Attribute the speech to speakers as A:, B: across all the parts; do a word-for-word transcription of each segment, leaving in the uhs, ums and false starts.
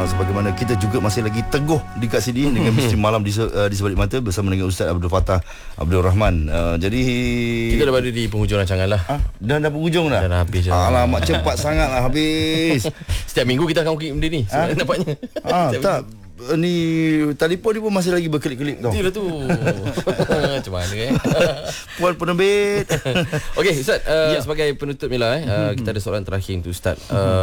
A: uh, sebagaimana kita juga masih lagi teguh dekat sini dengan Misteri Malam di, uh, di Sebalik Mata bersama dengan Ustaz Abdul Fattah Abdul Rahman. Uh, jadi
B: kita dah berada di penghujung rancangan lah.
A: Ah, dah dah penghujung dah.
B: Dah, dah habis dah.
A: Alamak, cepat sangat lah habis.
B: Setiap minggu kita akan ukit benda ni. Ah? Nampaknya.
A: Ah, tak. Ni telefon ni pun masih lagi berkelip-kelip tau.
B: Itulah tu. Macam mana eh?
A: Puan penerbit.
B: Okey Ustaz, uh, ya. sebagai penutup ni lah eh, uh, kita ada soalan terakhir untuk Ustaz.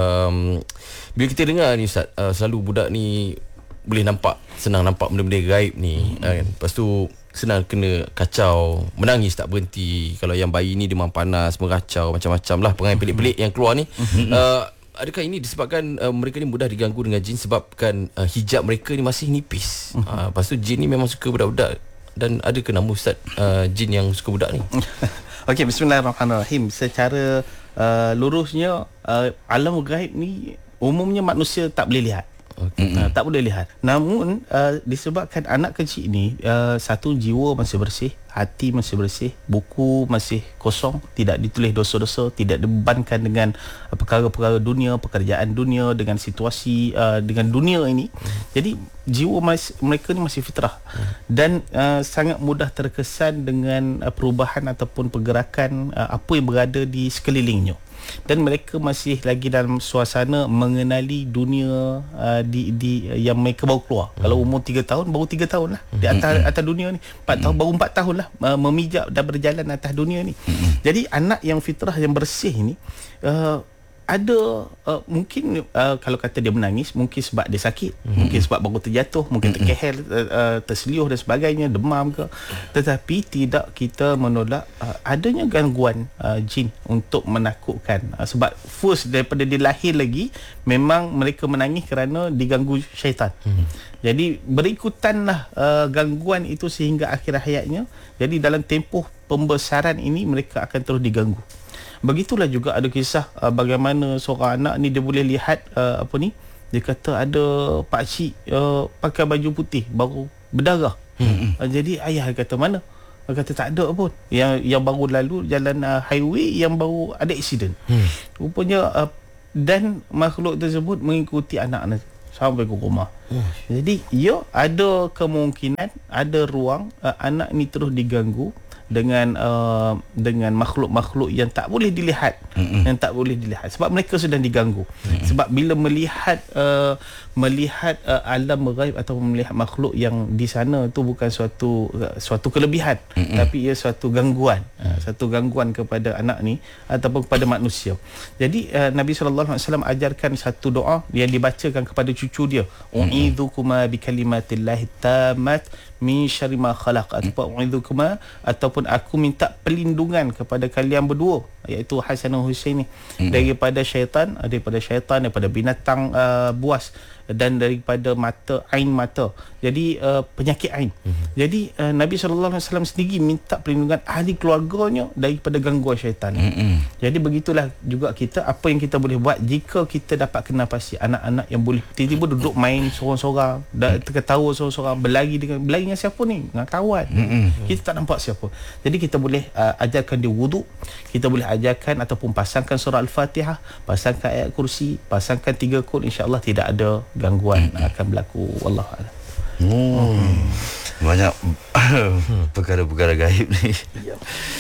B: Um, bila kita dengar ni Ustaz, uh, selalu budak ni boleh nampak, senang nampak benda-benda gaib ni, uh, kan? Lepas tu senang kena kacau, menangis tak berhenti. Kalau yang bayi ni demam panas, meracau, macam-macam lah perangai pelik-pelik yang keluar ni. uh, Adakah ini disebabkan uh, mereka ni mudah diganggu dengan jin sebabkan uh, hijab mereka ni masih nipis? Uh-huh. Uh, lepas tu jin ni memang suka budak-budak. Dan ada ke nama Ustaz uh, jin yang suka budak ni?
C: Okey, bismillahirrahmanirrahim. Secara uh, lurusnya uh, alam gaib ni umumnya manusia tak boleh lihat. Okay. Uh, tak boleh lihat. Namun uh, disebabkan anak kecil ni uh, satu, jiwa masih bersih, hati masih bersih, buku masih kosong, tidak ditulis dosa-dosa, tidak dibebankan dengan uh, perkara-perkara dunia, pekerjaan dunia, dengan situasi uh, dengan dunia ini. Hmm. Jadi jiwa mas- mereka ni masih fitrah. Hmm. Dan uh, sangat mudah terkesan dengan uh, perubahan ataupun pergerakan uh, apa yang berada di sekelilingnya. Dan mereka masih lagi dalam suasana mengenali dunia uh, di di uh, yang mereka baru keluar. Hmm. Kalau umur tiga tahun, baru tiga tahun lah di atas atas dunia ni. empat hmm. tahun, baru empat tahun lah uh, memijak dan berjalan atas dunia ni. Hmm. Jadi anak yang fitrah, yang bersih ni uh, ada uh, mungkin uh, kalau kata dia menangis, mungkin sebab dia sakit, mm-hmm. mungkin sebab baru terjatuh, mungkin terkehel, uh, uh, terseliuh dan sebagainya, demam ke. Tetapi tidak kita menolak uh, adanya gangguan uh, jin untuk menakutkan. Uh, sebab first daripada dia lahir lagi memang mereka menangis kerana diganggu syaitan. Mm-hmm. Jadi berikutanlah uh, gangguan itu sehingga akhir hayatnya. Jadi dalam tempoh pembesaran ini mereka akan terus diganggu. Begitulah juga ada kisah uh, bagaimana seorang anak ni dia boleh lihat uh, apa ni, dia kata ada pak cik uh, pakai baju putih baru berdarah. Hmm. Uh, jadi ayah kata mana? Dia kata tak ada pun. Yang yang baru lalu jalan uh, highway yang baru ada aksiden. Hmm. Rupanya uh, dan makhluk tersebut mengikuti anak sampai ke rumah. Hmm. Jadi ya ada kemungkinan, ada ruang uh, anak ni terus diganggu dengan uh, dengan makhluk-makhluk yang tak boleh dilihat, mm-hmm. yang tak boleh dilihat sebab mereka sedang diganggu. Mm-hmm. Sebab bila melihat uh, melihat uh, alam ghaib atau melihat makhluk yang di sana tu bukan suatu uh, suatu kelebihan, mm-hmm. tapi ia suatu gangguan, mm-hmm. uh, satu gangguan kepada anak ni ataupun kepada manusia. Jadi uh, Nabi sallallahu alaihi wasallam ajarkan satu doa yang dibacakan kepada cucu dia, u'idzukuma bikalimatillahi tammat min syarri ma khalaq, ataupun u'idzukuma, ataupun aku minta perlindungan kepada kalian berdua, iaitu Hasan dan Husain ni, hmm. daripada syaitan, daripada syaitan, daripada binatang uh, buas dan daripada mata, ain mata. Jadi uh, penyakit ain. Hmm. Jadi uh, Nabi sallallahu alaihi wasallam sendiri minta perlindungan ahli keluarganya daripada gangguan syaitan. Hmm. Jadi begitulah juga kita, apa yang kita boleh buat jika kita dapat kenal pasti anak-anak yang boleh tiba-tiba duduk main sorang-sorang, dah terketawa sorang-sorang, berlari dengan berlari dengan siapa ni? Dengan kawan. Hmm. Kita tak nampak siapa. Jadi kita boleh uh, ajarkan dia wuduk, kita boleh ajarkan ataupun pasangkan surah Al-Fatihah, pasangkan ayat kursi, pasangkan tiga kod, insya-Allah tidak ada gangguan hmm. akan berlaku. Wallahu a'lam.
A: Oh, hmm. banyak perkara-perkara gaib ni. Ya.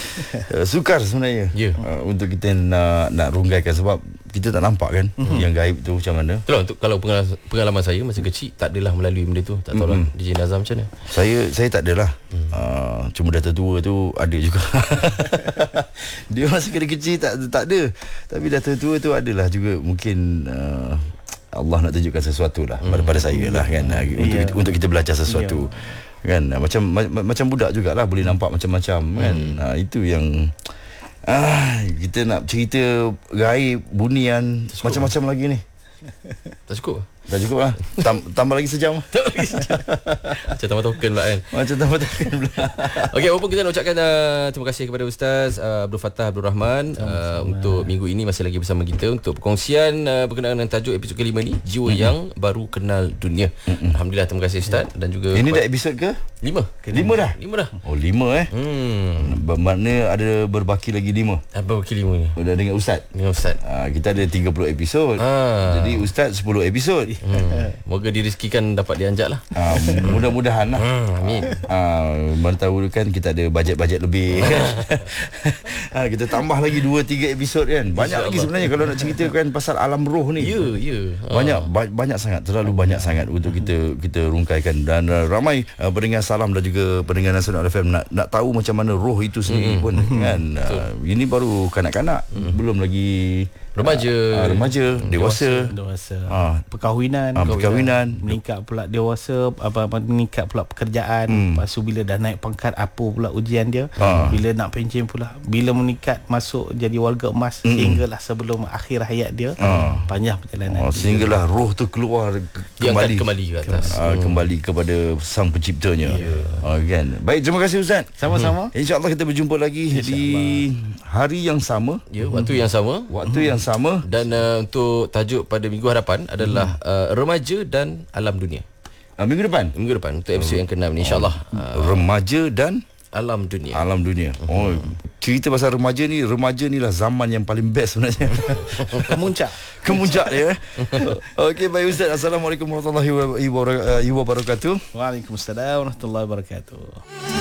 A: Sukar sebenarnya. Ya. Uh, untuk kita nak nak runggaikan sebab kita tak nampak kan mm-hmm. yang gaib tu macam mana.
B: Betul, untuk kalau pengalaman, pengalaman saya masa kecil tak adalah melalui benda tu. Tak tahu lah mm-hmm. D J Nazam macam mana.
A: Saya saya tak adalah. Mm. Uh, cuma dah tertua tu ada juga. Dia masa kecil tak tak ada. Tapi dah tertua tu adalah juga mungkin uh, Allah nak tunjukkan sesuatu lah hmm. pada, pada saya lah kan, hmm. untuk, yeah. untuk kita belajar sesuatu, yeah. kan, macam ma- macam budak jugalah boleh nampak macam-macam kan. hmm. ha, Itu yang ah, kita nak cerita gaib, bunian, macam-macam lagi ni.
B: Tak cukup?
A: Tak cukup lah. Tam- Tambah lagi sejam.
B: Macam tambah token pula kan.
A: Macam tambah token pula.
B: Okey, walaupun kita nak ucapkan uh, terima kasih kepada Ustaz uh, Abdul Fattah Abdul Rahman uh, untuk minggu ini masih lagi bersama kita untuk perkongsian uh, berkenaan dengan tajuk episod kelima ni, Jiwa mm-hmm. yang Baru Kenal Dunia. Mm-hmm. Alhamdulillah, terima kasih Ustaz. Yeah. Dan juga
A: ini dah episod ke?
B: Lima.
A: Lima dah?
B: Lima dah.
A: Oh, lima eh. Hmm. Bermakna ada berbaki lagi lima.
B: Apa berbaki lima ni?
A: Udah dengan Ustaz.
B: Dengan Ustaz.
A: Uh, kita ada tiga puluh episod. Ah. Jadi Ustaz sepuluh episod.
B: hmm. Moga direzekikan dapat dianjak lah.
A: uh, Mudah-mudahan lah.
B: hmm, Amin.
A: uh, Mana tahu kan kita ada bajet-bajet lebih kan. uh, Kita tambah lagi dua tiga episod kan. Banyak lagi sebenarnya kalau nak ceritakan pasal alam roh ni.
B: Ya yeah, ya yeah.
A: Banyak ba- banyak sangat, terlalu banyak sangat untuk kita kita rungkaikan. Dan uh, ramai uh, pendengar Salam dan juga pendengar Nasional F M nak nak tahu macam mana roh itu sendiri mm-hmm. pun kan. Uh, ini baru kanak-kanak, mm-hmm. belum lagi
B: remaja,
A: uh, remaja, dewasa,
C: dewasa,
A: uh,
C: perkahwinan,
A: uh, perkahwinan,
C: meningkat pula dewasa, apa apa meningkat pula pekerjaan. Hmm. Lepas tu bila dah naik pangkat, apa pula ujian dia, uh. bila nak pencen pula, bila meningkat masuk jadi warga emas, hmm. sehinggalah sebelum akhir hayat dia, uh. panjang perjalanan.
A: Oh, sehinggalah roh tu keluar ke- kembali
B: kembali ke atas.
A: Uh, hmm. kembali kepada sang penciptanya. Yeah. Uh, kan. Baik, terima kasih Ustaz.
C: Sama-sama.
A: Hmm. InsyaAllah kita berjumpa lagi di hari yang sama,
B: ya, waktu yang sama,
A: waktu hmm. yang sama.
B: Dan uh, untuk tajuk pada minggu hadapan adalah uh, remaja dan alam dunia.
A: Uh, minggu depan?
B: Minggu depan untuk episod oh. yang keenam ni, insyaAllah. Uh,
A: remaja dan
B: alam dunia.
A: Alam dunia. Oh, cerita pasal remaja ni, remaja ni lah zaman yang paling best sebenarnya.
C: Kemuncak.
A: Kemuncak dia. Okey, baik Ustaz. Assalamualaikum warahmatullahi wabarakatuh.
C: Waalaikumsalam warahmatullahi wabarakatuh.